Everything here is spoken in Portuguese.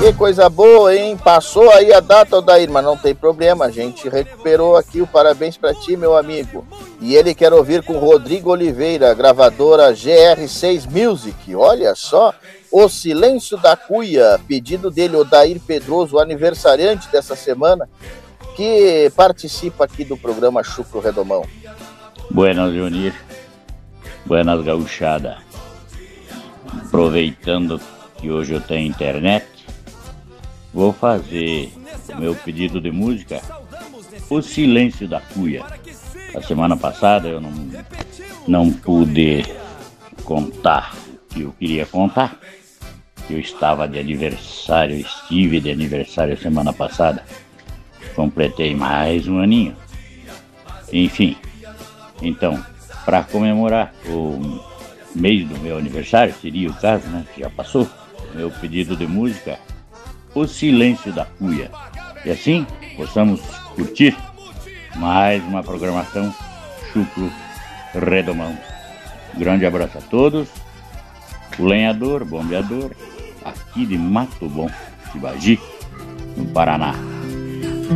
Que coisa boa, hein? Passou aí a data, Odair, mas não tem problema. A gente recuperou aqui o parabéns pra ti, meu amigo. E ele quer ouvir com Rodrigo Oliveira, gravadora GR6 Music. Olha só, O Silêncio da Cuia. Pedido dele, Odair Pedroso, aniversariante dessa semana, que participa aqui do programa Chucro Redomão. Buenas, Leonir. Buenas, gauchada. Aproveitando que hoje eu tenho internet, vou fazer o meu pedido de música, O Silêncio da Cuia. A semana passada eu não pude contar o que eu queria contar. Eu estive de aniversário semana passada. Completei mais um aninho. Enfim, então, para comemorar o mês do meu aniversário, seria o caso, né, que já passou, meu pedido de música, O Silêncio da Cuia. E assim, possamos curtir mais uma programação Chucro Redomão. Grande abraço a todos. O lenhador, bombeador, aqui de Mato Bom, Tibagi, no Paraná.